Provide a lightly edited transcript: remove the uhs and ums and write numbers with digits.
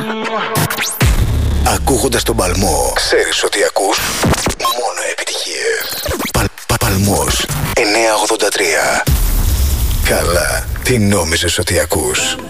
Ακούγοντας τον παλμό, ξέρεις ότι ακούς μόνο επιτυχίες. Παλμός 983. Καλά, τι νόμιζες ότι ακούς?